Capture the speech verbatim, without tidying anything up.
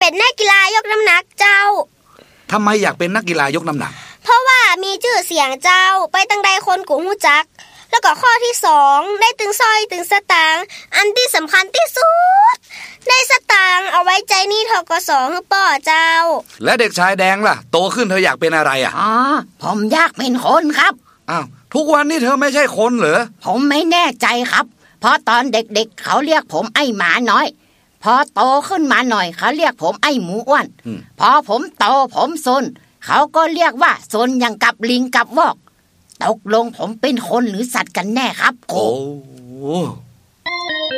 เป็นนักกีฬายกน้ำหนักเจ้าทำไมอยากเป็นนักกีฬายกน้ำหนักเพราะว่ามีชื่อเสียงเจ้าไปตั้งใดคนกูฮู้จักแล้วก็ข้อที่สองได้ตึงซอยตึงสตางค์อันที่สำคัญที่สุดได้สตางค์เอาไว้ใจหนี้ธกส.ให้ป่อเจ้าและเด็กชายแดงล่ะโตขึ้นเธออยากเป็นอะไรอ่ะอ๋อผมอยากเป็นคนครับอ้าวทุกวันนี้เธอไม่ใช่คนเหรอผมไม่แน่ใจครับเพราะตอนเด็กๆ เ, เขาเรียกผมไอ้หมาน้อยพอโตขึ้นมาหน่อยเขาเรียกผมไอ้หมูอ้วนพอผมโตผมซนเขาก็เรียกว่าซนอย่างกับลิงกับวอกตกลงผมเป็นคนหรือสัตว์กันแน่ครับโอ้